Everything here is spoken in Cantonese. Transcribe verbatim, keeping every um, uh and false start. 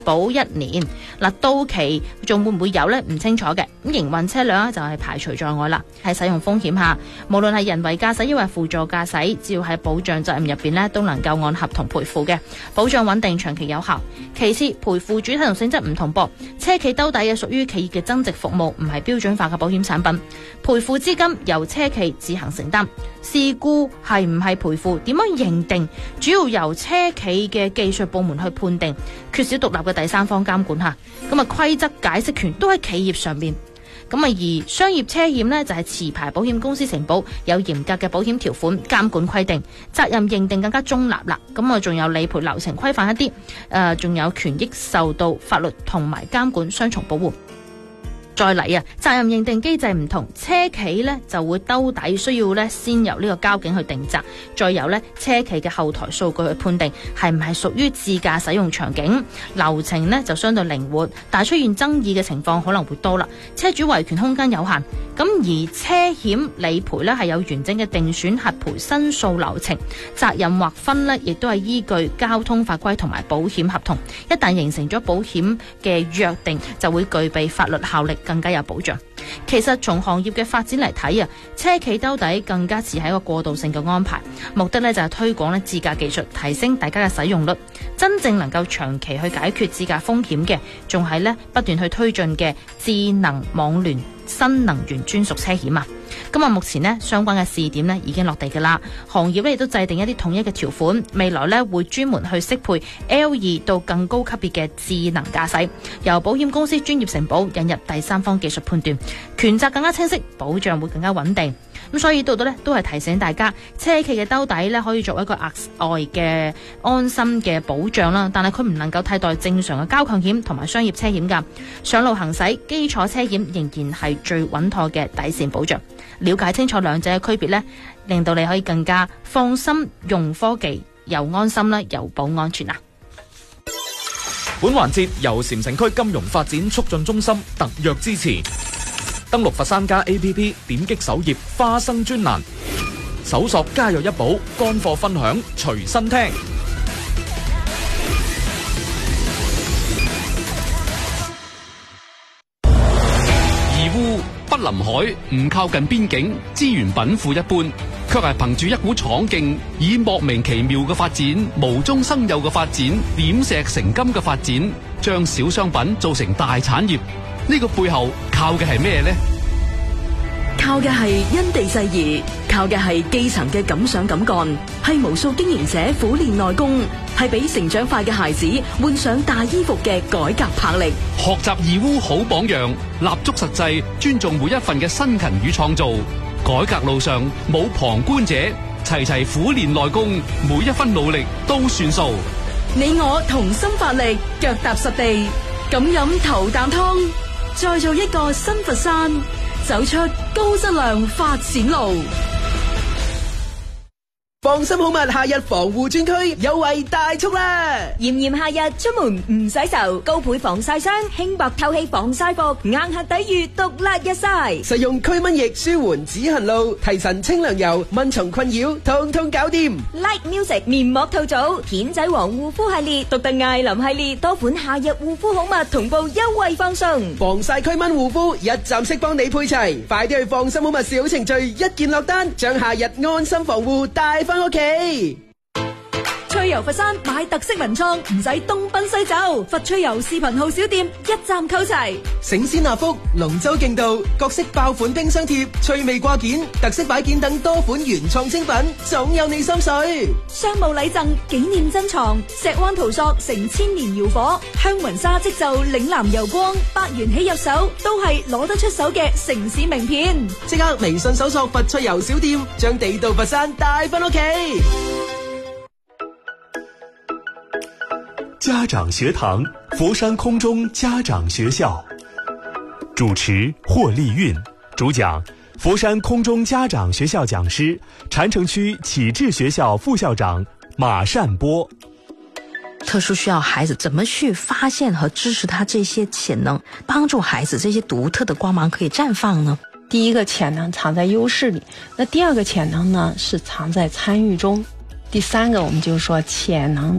保一年。嗱，到期仲會唔會有呢？唔清楚嘅。咁營運車輛就係排除在外啦。喺使用風險下，無論係人為駕駛抑或輔助駕駛，只要喺保障責任入邊呢，都能夠按合同賠付嘅，保障穩定、長期有效。其次，賠付主體同性質唔同噃，車企兜底嘅屬於企業嘅增值服務，唔係標準化嘅保險產品，賠付資金由車企自行承擔。事故係唔係賠付，點樣認定，主要由車企嘅技術部門去判定，缺少獨立嘅第三方監管下，咁啊規則解釋權都喺企業上面。咁啊而商業車險呢，就係持牌保險公司承保，有嚴格嘅保險條款監管規定，責任認定更加中立啦。咁啊仲有理賠流程規範一啲，誒、呃、仲有權益受到法律同埋監管雙重保護。再嚟啊，責任認定機制唔同，車企呢就會兜底，需要呢先由呢個交警去定責，再由呢車企嘅後台數據去判定係唔係屬於自駕使用場景，流程呢就相對靈活，但係出現爭議嘅情況可能會多啦，車主維權空間有限。咁而車險理賠呢係有完整嘅定損核賠申訴流程，責任劃分呢亦都係依據交通法規同埋保險合同，一旦形成咗保險嘅約定，就會具備法律效力，更加有保障。其實從行業嘅發展嚟睇啊，車企兜底更加似係一個過渡性嘅安排，目的呢就係推廣呢自駕技術，提升大家嘅使用率。真正能夠長期去解決自駕風險嘅，仲係呢不斷去推進嘅智能網聯新能源專屬車險啊。咁啊，目前呢相關嘅試點呢已經落地㗎啦，行業呢亦都制定一啲統一嘅條款，未來呢會專門去適配 L 二到更高級別嘅智能駕駛，由保險公司專業承保，引入第三方技術判斷，權責更加清晰，保障會更加穩定。咁所以到到呢都係提醒大家，車企嘅兜底呢可以作為一個額外嘅安心嘅保障啦，但係佢唔能夠替代正常嘅交強險同埋商業車險㗎。上路行駛，基礎車險仍然係最穩妥嘅底線保障。了解清楚兩者嘅區別呢，令到你可以更加放心用科技，又安心啦，又保安全啊！ 本環節由禪城區金融發展促進中心特約支持。登錄佛山家 A P P， 點擊首頁花生專欄，搜索家有一寶，乾貨分享隨身聽。 義烏不臨海，唔靠近邊境，資源稟賦一般，卻係憑住一股闖勁，以莫名其妙嘅發展、無中生有嘅發展、點石成金嘅發展，將小商品做成大產業。呢個背後靠嘅係咩呢？ 靠嘅係因地制宜，靠嘅係基層嘅敢想敢幹，係無數經營者苦練內功，係俾成長快嘅孩子換上大衣服嘅改革魄力。 學習義烏好榜樣，立足實際，尊重每一份嘅辛勤與創造。改革路上冇旁觀者，齊齊苦練內功，每一分努力都算數。 你我同心發力，腳踏實地，敢飲頭啖湯，再做一個新佛山，走出高質量發展路。 放心好物夏日防護專區優惠大促啦！ 炎炎夏日出門唔洗愁，高倍防曬霜、輕薄透氣防曬服，硬核抵禦毒辣日曬。 實用驅蚊液舒緩止痕露，提神清涼油，蚊蟲困擾通通搞掂。 Light Music 面膜套組，片仔癀護膚系列，獨特艾琳系列多款夏日護膚好物同步優惠放送， 防曬驅蚊護膚一站式幫你配齊，快啲去放心好物小程序一鍵落單，將夏日安心防護帶翻屋企。 趣遊佛山買特色文創，唔使東奔西走，佛趣遊視頻號小店一站購齊。 醒獅納福、龍舟競渡、各式爆款冰箱貼、趣味掛件、特色擺件等多款原創精品，總有你心水。 商務禮贈、紀念珍藏、石灣陶塑成千年窯火，香雲紗織就嶺南油光，百元起入手都係攞得出手嘅城市名片。 即刻微信搜索佛趣遊小店，將地道佛山帶返屋企。 家長學堂，佛山空中家長學校，主持霍麗韻，主講佛山空中家長學校講師，禪城區啟智學校副校長馬善波。 特殊需要孩子怎麼去發現和支持他這些潛能，幫助孩子這些獨特的光芒可以綻放呢？ 第一個潛能藏在優勢裡，那第二個潛能呢是藏在參與中，第三個我們就說潛能